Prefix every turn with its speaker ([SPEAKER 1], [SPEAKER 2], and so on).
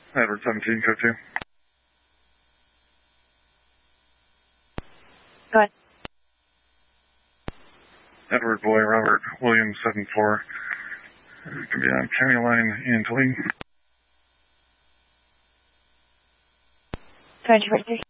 [SPEAKER 1] Edward 17, code 2.
[SPEAKER 2] Go ahead.
[SPEAKER 1] Edward Boy, Robert Williams 74. It can be on County Line in Toledo.
[SPEAKER 2] 24-3.